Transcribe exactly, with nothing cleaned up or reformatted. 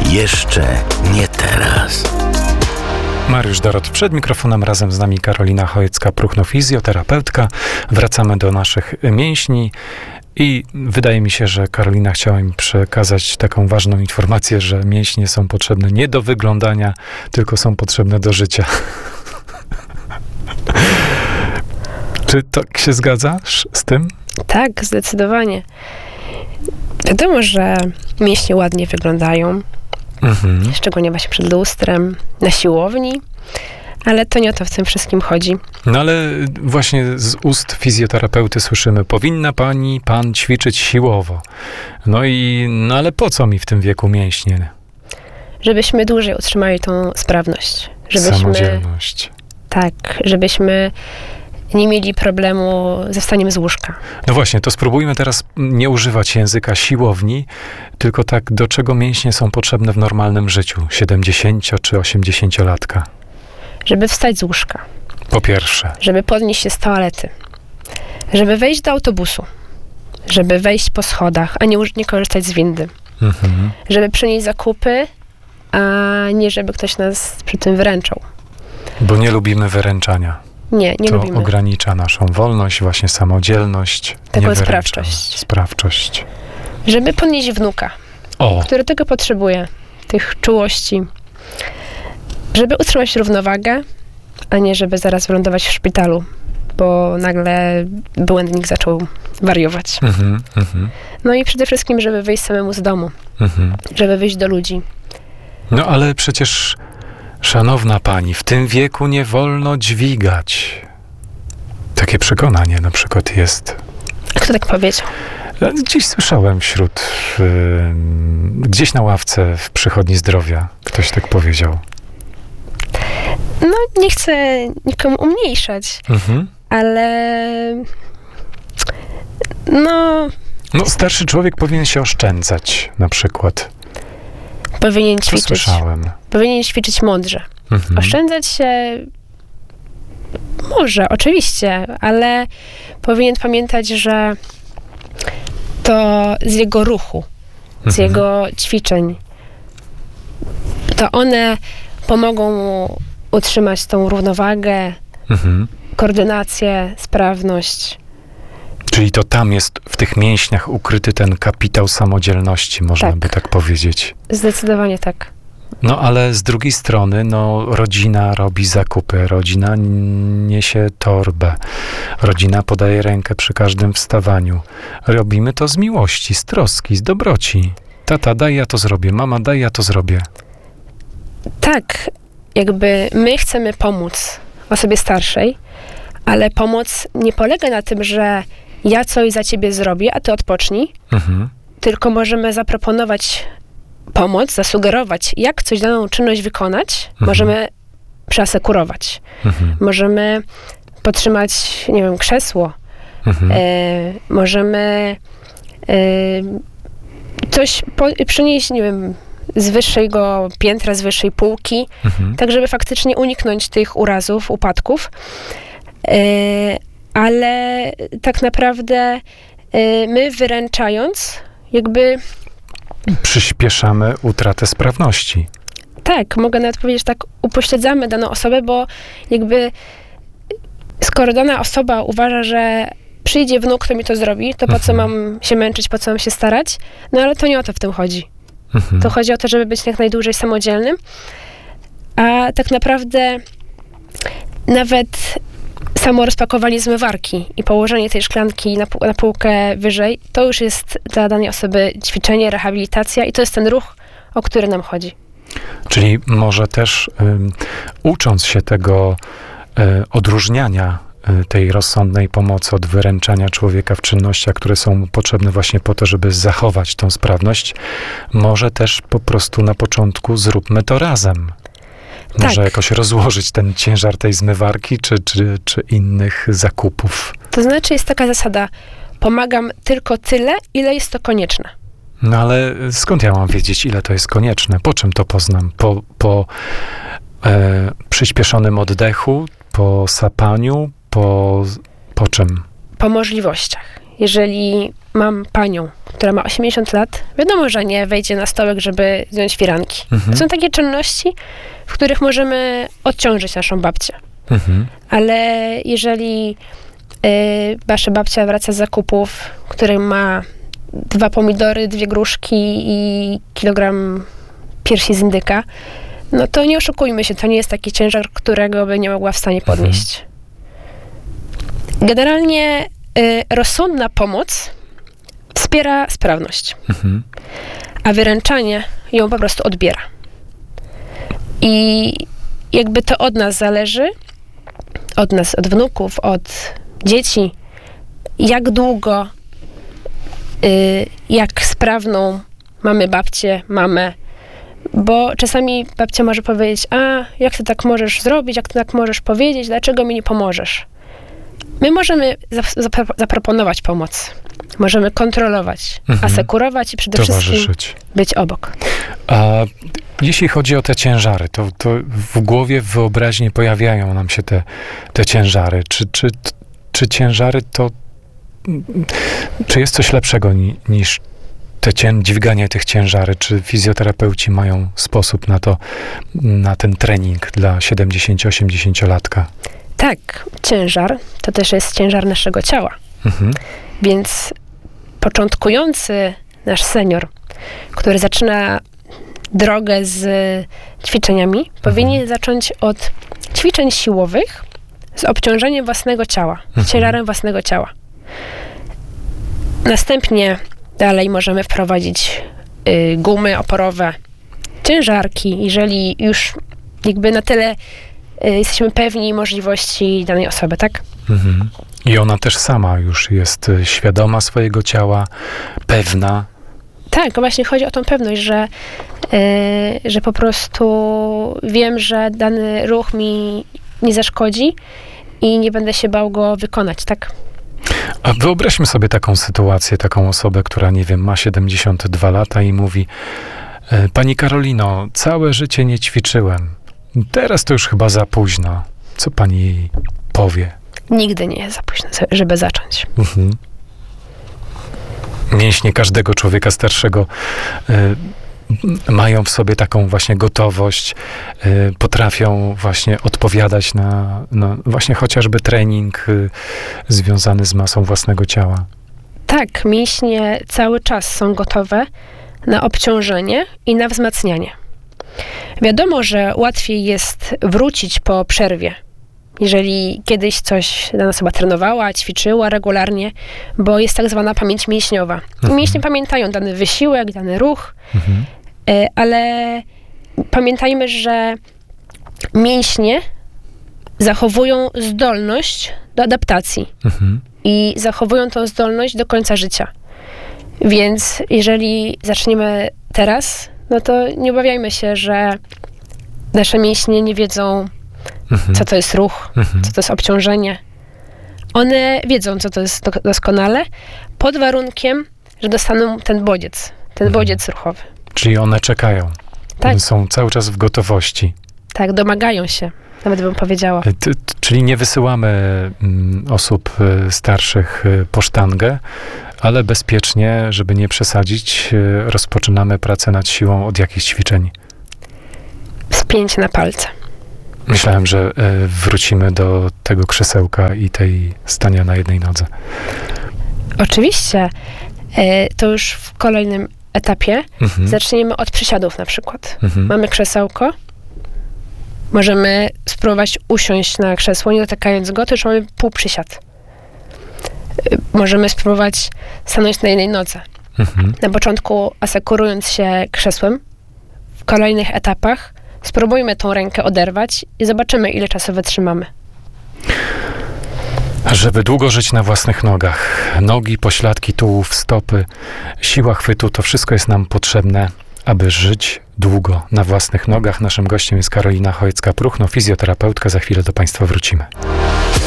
Jeszcze nie teraz. Mariusz Dorot przed mikrofonem, razem z nami Karolina Chojecka-Pruchno, fizjoterapeutka. Wracamy do naszych mięśni i wydaje mi się, że Karolina chciała mi przekazać taką ważną informację, że mięśnie są potrzebne nie do wyglądania, tylko są potrzebne do życia. Czy tak się zgadzasz z tym? Tak, zdecydowanie. Wiadomo, że mięśnie ładnie wyglądają, mhm. szczególnie właśnie przed lustrem, na siłowni, ale to nie o to w tym wszystkim chodzi. No ale właśnie z ust fizjoterapeuty słyszymy, powinna pani, pan ćwiczyć siłowo. No i, no ale po co mi w tym wieku mięśnie? Żebyśmy dłużej utrzymali tą sprawność. Żebyśmy, samodzielność. Tak, żebyśmy nie mieli problemu ze wstaniem z łóżka. No właśnie, to spróbujmy teraz nie używać języka siłowni, tylko tak, do czego mięśnie są potrzebne w normalnym życiu, siedemdziesięcio czy osiemdziesięciolatka? Żeby wstać z łóżka. Po pierwsze. Żeby podnieść się z toalety. Żeby wejść do autobusu. Żeby wejść po schodach, a nie, nie korzystać z windy. Mhm. Żeby przynieść zakupy, a nie żeby ktoś nas przy tym wyręczał. Bo nie lubimy wyręczania. Nie, nie to lubimy. To ogranicza naszą wolność, właśnie samodzielność. Taką sprawczość. Sprawczość. Żeby podnieść wnuka, o. który tego potrzebuje, tych czułości. Żeby utrzymać równowagę, a nie żeby zaraz wylądować w szpitalu, bo nagle błędnik zaczął wariować. Mhm, mhm. No i przede wszystkim, żeby wyjść samemu z domu. Mhm. Żeby wyjść do ludzi. No ale przecież... Szanowna pani, w tym wieku nie wolno dźwigać. Takie przekonanie na przykład jest. A kto tak powiedział? Dziś słyszałem wśród, yy, gdzieś na ławce w przychodni zdrowia. Ktoś tak powiedział. No, nie chcę nikomu umniejszać, mhm. ale no... No, starszy człowiek powinien się oszczędzać, na przykład. Powinien ćwiczyć. To słyszałem. Powinien ćwiczyć mądrze. Mhm. Oszczędzać się może, oczywiście, ale powinien pamiętać, że to z jego ruchu, mhm. z jego ćwiczeń, to one pomogą mu utrzymać tą równowagę, mhm. koordynację, sprawność. Czyli to tam jest w tych mięśniach ukryty ten kapitał samodzielności, można tak. by tak powiedzieć. Zdecydowanie tak. No ale z drugiej strony, no rodzina robi zakupy, rodzina niesie torbę, rodzina podaje rękę przy każdym wstawaniu. Robimy to z miłości, z troski, z dobroci. Tata, daj, ja to zrobię, mama, daj, ja to zrobię. Tak, jakby my chcemy pomóc osobie starszej, ale pomoc nie polega na tym, że ja coś za ciebie zrobię, a ty odpocznij, mhm. tylko możemy zaproponować pomoc, zasugerować, jak coś daną czynność wykonać, mhm. możemy przeasekurować. Mhm. Możemy podtrzymać, nie wiem, krzesło. Mhm. E, możemy e, coś po, przynieść, nie wiem, z wyższego piętra, z wyższej półki, mhm. tak żeby faktycznie uniknąć tych urazów, upadków. E, ale tak naprawdę e, my wyręczając, jakby przyspieszamy utratę sprawności. Tak, mogę nawet powiedzieć, że tak upośledzamy daną osobę, bo jakby skoro dana osoba uważa, że przyjdzie wnuk, kto mi to zrobi, to po mhm. co mam się męczyć, po co mam się starać? No ale to nie o to w tym chodzi. Mhm. To chodzi o to, żeby być jak najdłużej samodzielnym, a tak naprawdę nawet samo rozpakowanie zmywarki i położenie tej szklanki na, pół, na półkę wyżej, to już jest dla danej osoby ćwiczenie, rehabilitacja i to jest ten ruch, o który nam chodzi. Czyli może też um, ucząc się tego um, odróżniania um, tej rozsądnej pomocy od wyręczania człowieka w czynnościach, które są mu potrzebne właśnie po to, żeby zachować tą sprawność, może też po prostu na początku zróbmy to razem. Może tak. jakoś rozłożyć ten ciężar tej zmywarki, czy, czy, czy innych zakupów. To znaczy jest taka zasada, pomagam tylko tyle, ile jest to konieczne. No ale skąd ja mam wiedzieć, ile to jest konieczne? Po czym to poznam? Po, po e, przyspieszonym oddechu, po sapaniu, po, po czym? Po możliwościach. jeżeli mam panią, która ma osiemdziesiąt lat, wiadomo, że nie wejdzie na stołek, żeby zdjąć firanki. Mhm. To są takie czynności, w których możemy odciążyć naszą babcię. Mhm. Ale jeżeli y, wasza babcia wraca z zakupów, który ma dwa pomidory, dwie gruszki i kilogram piersi z indyka, no to nie oszukujmy się, to nie jest taki ciężar, którego by nie mogła w stanie podnieść. Generalnie y, rozsądna pomoc wspiera sprawność, Mhm. a wyręczanie ją po prostu odbiera. I jakby to od nas zależy, od nas, od wnuków, od dzieci, jak długo, y, jak sprawną mamy babcię, mamę, bo czasami babcia może powiedzieć, a jak ty tak możesz zrobić, jak ty tak możesz powiedzieć, dlaczego mi nie pomożesz? My możemy zapro- zaproponować pomoc. Możemy kontrolować, Mhm. asekurować i przede wszystkim Towarzyszyć. być obok. A jeśli chodzi o te ciężary, to, to w głowie, w wyobraźni pojawiają nam się te, te ciężary. Czy, czy, czy ciężary to... Czy jest coś lepszego ni, niż te cię, dźwiganie tych ciężary? Czy fizjoterapeuci mają sposób na to, na ten trening dla siedemdziesięcio-osiemdziesięciolatka? Tak, ciężar to też jest ciężar naszego ciała. Mhm. Więc początkujący nasz senior, który zaczyna drogę z ćwiczeniami, mhm. powinien zacząć od ćwiczeń siłowych z obciążeniem własnego ciała, mhm. z ciężarem własnego ciała. Następnie dalej możemy wprowadzić y, gumy oporowe, ciężarki, jeżeli już jakby na tyle y, jesteśmy pewni możliwości danej osoby, tak? Mhm. I ona też sama już jest y, świadoma swojego ciała, pewna. Tak, właśnie chodzi o tą pewność, że, y, że po prostu wiem, że dany ruch mi nie zaszkodzi i nie będę się bał go wykonać, tak? A wyobraźmy sobie taką sytuację, taką osobę, która, nie wiem, ma siedemdziesiąt dwa lata i mówi: Pani Karolino, całe życie nie ćwiczyłem. Teraz to już chyba za późno. Co pani jej powie? Nigdy nie jest za późno, żeby zacząć. Mhm. Mięśnie każdego człowieka starszego y, mają w sobie taką właśnie gotowość, y, potrafią właśnie odpowiadać na, na właśnie chociażby trening y, związany z masą własnego ciała. Tak, mięśnie cały czas są gotowe na obciążenie i na wzmacnianie. Wiadomo, że łatwiej jest wrócić po przerwie, jeżeli kiedyś coś dana osoba trenowała, ćwiczyła regularnie, bo jest tak zwana pamięć mięśniowa. Mhm. Mięśnie pamiętają dany wysiłek, dany ruch, Mhm. ale pamiętajmy, że mięśnie zachowują zdolność do adaptacji Mhm. i zachowują tą zdolność do końca życia. Więc jeżeli zaczniemy teraz, no to nie obawiajmy się, że nasze mięśnie nie wiedzą, Mhm. co to jest ruch, Mhm. co to jest obciążenie. One wiedzą, co to jest do- doskonale, pod warunkiem, że dostaną ten bodziec, ten Mhm. bodziec ruchowy. Czyli one czekają. Tak. One są cały czas w gotowości. Tak, domagają się, nawet bym powiedziała. T- t- Czyli nie wysyłamy mm, osób y, starszych y, po sztangę, ale bezpiecznie, żeby nie przesadzić, y, rozpoczynamy pracę nad siłą od jakichś ćwiczeń. Spięcie na palce. Myślałem, że y, wrócimy do tego krzesełka i tej stania na jednej nodze. Oczywiście, e, to już w kolejnym etapie Mhm. zaczniemy od przysiadów na przykład. Mhm. Mamy krzesełko, możemy spróbować usiąść na krzesło, nie dotykając go, to już mamy pół przysiad. Y, Możemy spróbować stanąć na jednej nodze. Mhm. Na początku asekurując się krzesłem, w kolejnych etapach spróbujmy tą rękę oderwać i zobaczymy, ile czasu wytrzymamy. Żeby długo żyć na własnych nogach, nogi, pośladki, tułów, stopy, siła chwytu, to wszystko jest nam potrzebne, aby żyć długo na własnych nogach. Naszym gościem jest Karolina Chojecka-Pruchno, fizjoterapeutka. Za chwilę do Państwa wrócimy.